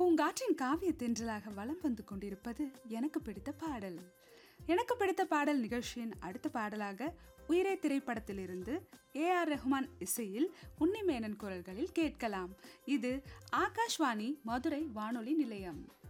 பூங்காற்றின் காவிய தென்றலாக வலம் வந்து கொண்டிருப்பது எனக்கு பிடித்த பாடல். எனக்கு பிடித்த பாடல் நிகழ்ச்சியின் அடுத்த பாடலாக உயிரே திரைப்படத்திலிருந்து AR ரஹ்மான் இசையில் உன்னிமேனன் குரல்களில் கேட்கலாம். இது ஆகாஷ்வாணி மதுரை வானொலி நிலையம்.